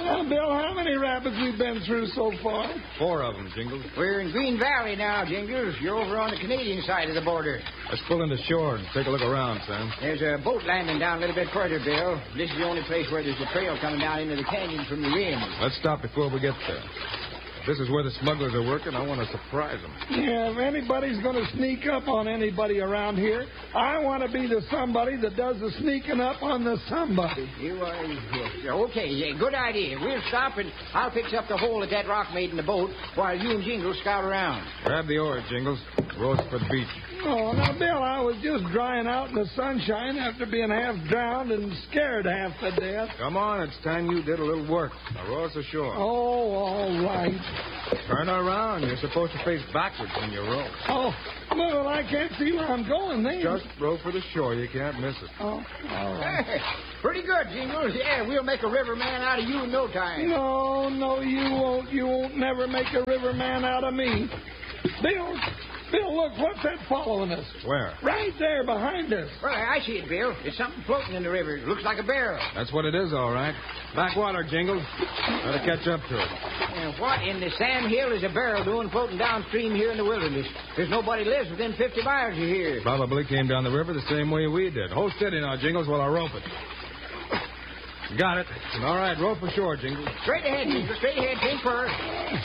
Well, Bill, how many rapids we've been through so far? 4 of them, Jingles. We're in Green Valley now, Jingles. You're over on the Canadian side of the border. Let's pull into shore and take a look around, Sam. There's a boat landing down a little bit further, Bill. This is the only place where there's a trail coming down into the canyon from the rim. Let's stop before we get there. If this is where the smugglers are working, I want to surprise them. Yeah, if anybody's going to sneak up on anybody around here, I want to be the somebody that does the sneaking up on the somebody. You are... Okay, yeah, good idea. We'll stop and I'll fix up the hole that rock made in the boat while you and Jingles scout around. Grab the oars, Jingles. Row us for the beach. Oh, now, Bill, I was just drying out in the sunshine after being half drowned and scared half to death. Come on, it's time you did a little work. Now row us ashore. Oh, all right. Turn around. You're supposed to face backwards when you row. Oh, well, I can't see where I'm going then. Just row for the shore. You can't miss it. Oh, all right. Pretty good, Jingles. Yeah, we'll make a riverman out of you in no time. No, you won't. You won't never make a riverman out of me. Bill, look, what's that following us? Where? Right there behind us. Well, I see it, Bill. It's something floating in the river. It looks like a barrel. That's what it is, all right. Backwater, Jingles. Gotta catch up to it. What in the Sam Hill is a barrel doing floating downstream here in the wilderness? There's nobody lives within 50 miles of here. Probably came down the river the same way we did. Hold steady now, Jingles, while I rope it. Got it. All right, rope for shore, Jingles. Straight ahead, Jingles. Straight ahead. Think first.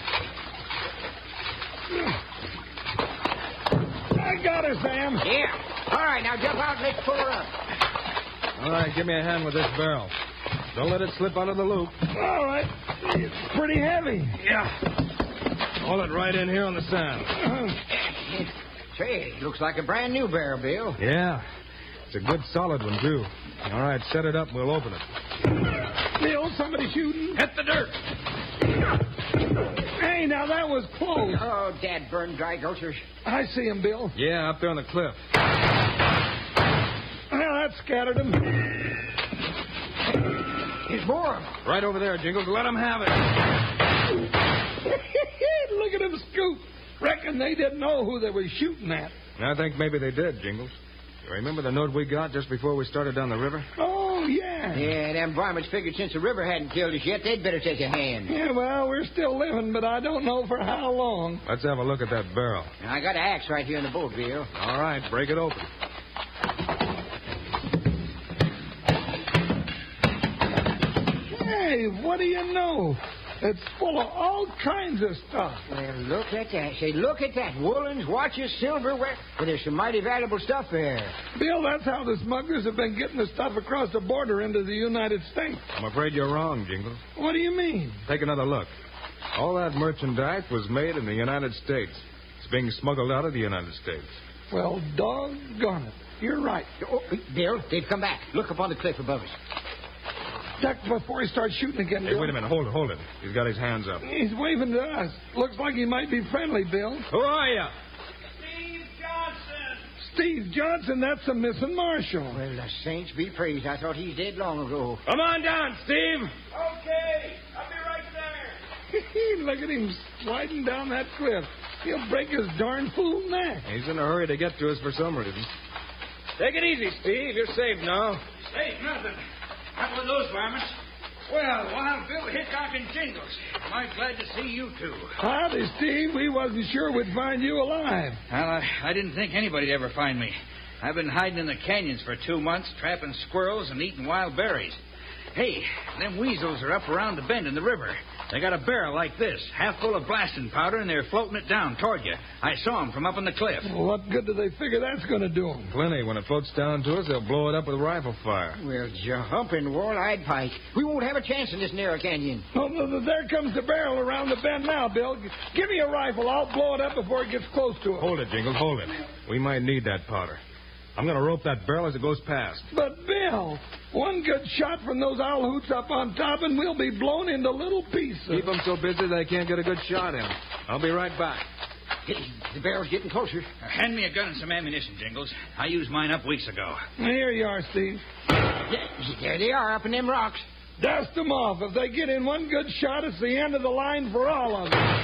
I got her, Sam. Yeah. All right, now jump out and let's pull her up. All right, give me a hand with this barrel. Don't let it slip out of the loop. All right. It's pretty heavy. Yeah. Hold it right in here on the sand. Say, looks like a brand new barrel, Bill. Yeah. It's a good solid one, too. All right, set it up and we'll open it. Bill, somebody shooting. Hit the dirt. Hey, now that was close. Oh, dad burned dry gulchers. I see him, Bill. Yeah, up there on the cliff. Well, that scattered him. There's more of them. Right over there, Jingles. Let them have it. Look at him scoot. Reckon they didn't know who they were shooting at. I think maybe they did, Jingles. You remember the note we got just before we started down the river? Oh, yeah. Yeah, them varmints figured since the river hadn't killed us yet, they'd better take a hand. Yeah, well, we're still living, but I don't know for how long. Let's have a look at that barrel. I got an axe right here in the boat, Bill. All right, break it open. Hey, what do you know? It's full of all kinds of stuff. Well, look at that. Say, look at that. Woolens, watches, silverware. Well, there's some mighty valuable stuff there. Bill, that's how the smugglers have been getting the stuff across the border into the United States. I'm afraid you're wrong, Jingles. What do you mean? Take another look. All that merchandise was made in the United States. It's being smuggled out of the United States. Well, doggone it. You're right. Oh, Bill, they've come back. Look up on the cliff above us. Duck before he starts shooting again, Hey, Bill. wait a minute. Hold it. He's got his hands up. He's waving to us. Looks like he might be friendly, Bill. Who are you? Steve Johnson. Steve Johnson, that's the missing marshal. Well, the saints be praised. I thought he's dead long ago. Come on down, Steve. Okay, I'll be right there. Look at him sliding down that cliff. He'll break his darn fool neck. He's in a hurry to get to us for some reason. Take it easy, Steve. You're safe now. Hey, nothing. Not with those varmints. Well, Wild Bill, Hickok, and Jingles. I'm glad to see you two. Howdy, Steve. We wasn't sure we'd find you alive. Well, I didn't think anybody'd ever find me. I've been hiding in the canyons for 2 months, trapping squirrels and eating wild berries. Hey, them weasels are up around the bend in the river. They got a barrel like this, half full of blasting powder, and they're floating it down toward you. I saw them from up on the cliff. Well, what good do they figure that's going to do them? Plenty. When it floats down to us, they'll blow it up with rifle fire. Well, jumping wall-eyed pike. We won't have a chance in this narrow canyon. Oh, there comes the barrel around the bend now, Bill. Give me a rifle. I'll blow it up before it gets close to us. Hold it, Jingles. Hold it. We might need that powder. I'm going to rope that barrel as it goes past. But, Bill, one good shot from those owl hoots up on top and we'll be blown into little pieces. Keep them so busy they can't get a good shot in. I'll be right back. Hey, the barrel's getting closer. Hand me a gun and some ammunition, Jingles. I used mine up weeks ago. Here you are, Steve. Yeah, there they are up in them rocks. Dust them off. If they get in one good shot, it's the end of the line for all of them.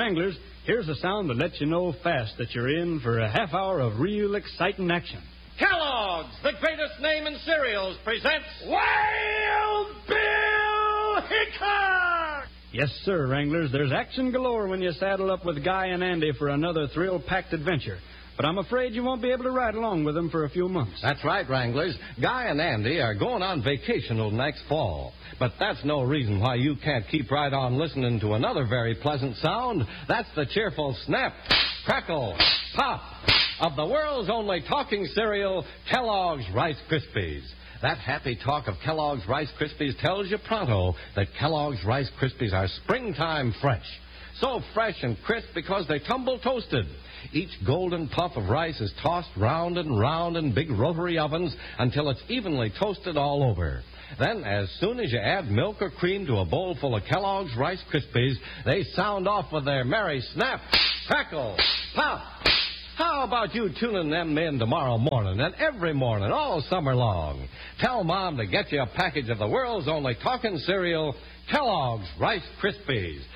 Wranglers, here's a sound that lets you know fast that you're in for a half hour of real exciting action. Kellogg's, the greatest name in cereals, presents Wild Bill Hickok! Yes, sir, Wranglers. There's action galore when you saddle up with Guy and Andy for another thrill-packed adventure. But I'm afraid you won't be able to ride along with them for a few months. That's right, Wranglers. Guy and Andy are going on vacation till next fall. But that's no reason why you can't keep right on listening to another very pleasant sound. That's the cheerful snap, crackle, pop of the world's only talking cereal, Kellogg's Rice Krispies. That happy talk of Kellogg's Rice Krispies tells you pronto that Kellogg's Rice Krispies are springtime fresh. So fresh and crisp because they tumble toasted. Each golden puff of rice is tossed round and round in big rotary ovens until it's evenly toasted all over. Then, as soon as you add milk or cream to a bowl full of Kellogg's Rice Krispies, they sound off with their merry snap, crackle, pop. How about you tuning them in tomorrow morning and every morning all summer long? Tell Mom to get you a package of the world's only talking cereal, Kellogg's Rice Krispies.